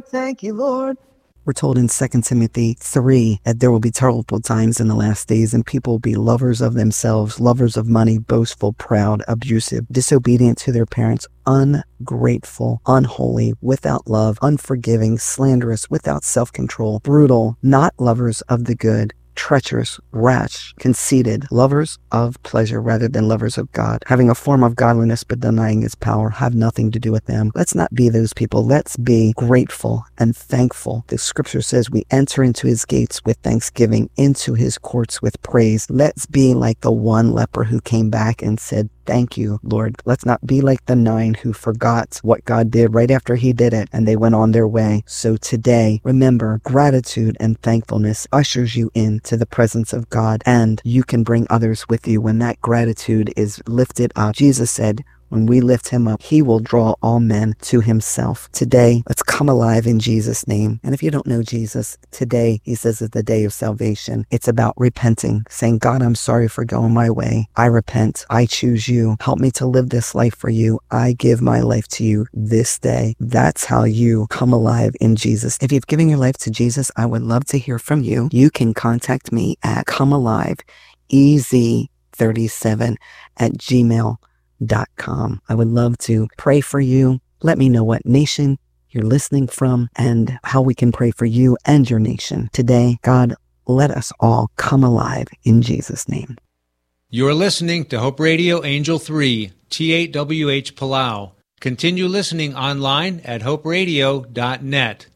Lord. Thank you, Lord. We're told in 2 Timothy 3 that there will be terrible times in the last days, and people will be lovers of themselves, lovers of money, boastful, proud, abusive, disobedient to their parents, ungrateful, unholy, without love, unforgiving, slanderous, without self-control, brutal, not lovers of the good, treacherous, rash, conceited, lovers of pleasure rather than lovers of God, having a form of godliness but denying its power, have nothing to do with them. Let's not be those people. Let's be grateful and thankful. The scripture says we enter into his gates with thanksgiving, into his courts with praise. Let's be like the one leper who came back and said, thank you, Lord. Let's not be like the 9 who forgot what God did right after he did it and they went on their way. So today, remember, gratitude and thankfulness ushers you into the presence of God, and you can bring others with you when that gratitude is lifted up. Jesus said, when we lift him up, he will draw all men to himself. Today, let's come alive in Jesus' name. And if you don't know Jesus, today, he says, is the day of salvation. It's about repenting, saying, God, I'm sorry for going my way. I repent. I choose you. Help me to live this life for you. I give my life to you this day. That's how you come alive in Jesus. If you've given your life to Jesus, I would love to hear from you. You can contact me at comealiveez37@gmail.com. I would love to pray for you. Let me know what nation you're listening from and how we can pray for you and your nation. Today, God, let us all come alive in Jesus' name. You're listening to Hope Radio Angel 3, T8WH Palau. Continue listening online at hoperadio.net.